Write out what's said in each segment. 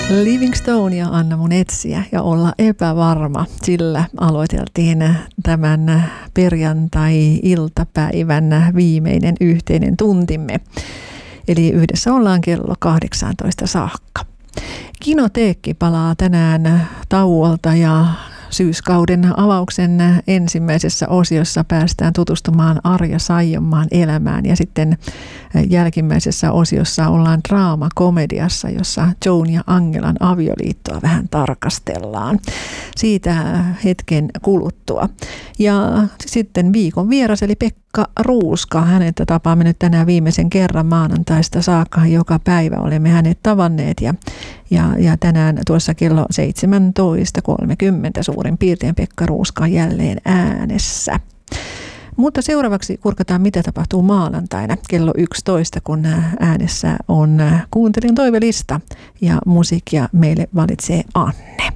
Living Stone ja Anna mun etsiä ja olla epävarma. Sillä aloiteltiin tämän perjantai-iltapäivän viimeinen yhteinen tuntimme. Eli yhdessä ollaan kello 18 saakka. Kinoteekki palaa tänään tauolta ja syyskauden avauksen ensimmäisessä osiossa päästään tutustumaan Arja Saijonmaan elämään ja sitten jälkimmäisessä osiossa ollaan draamakomediassa, jossa Joan ja Angelan avioliittoa vähän tarkastellaan. Siitä hetken kuluttua. Ja sitten viikon vieras eli Pekka Ruuska. Hänet tapaamme nyt tänään viimeisen kerran maanantaista saakka. Joka päivä olemme hänet tavanneet ja tänään tuossa kello 17.30 suurin piirtein Pekka Ruuska on jälleen äänessä. Mutta seuraavaksi kurkataan, mitä tapahtuu maanantaina kello 11, kun äänessä on kuuntelijan toivelista ja musiikkia meille valitsee Anne.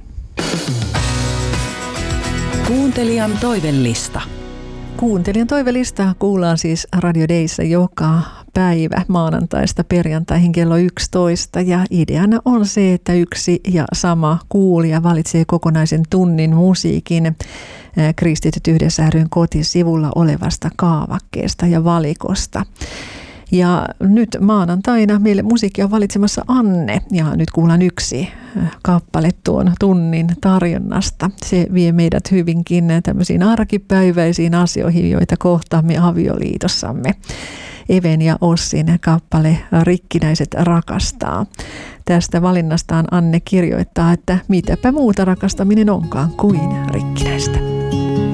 Kuuntelijan toivelista. Kuuntelijan toivelista kuullaan siis Radio Dayssä joka päivä maanantaista perjantaihin kello 11 ja ideana on se, että yksi ja sama kuulija valitsee kokonaisen tunnin musiikin Kristityt yhdessä ry:n kotisivulla olevasta kaavakkeesta ja valikosta. Ja nyt maanantaina meille musiikkia on valitsemassa Anne ja nyt kuullaan yksi kappale tuon tunnin tarjonnasta. Se vie meidät hyvinkin tämmöisiin arkipäiväisiin asioihin, joita kohtaamme avioliitossamme. Even ja Ossin kappale Rikkinäiset rakastaa. Tästä valinnastaan Anne kirjoittaa, että mitäpä muuta rakastaminen onkaan kuin rikki.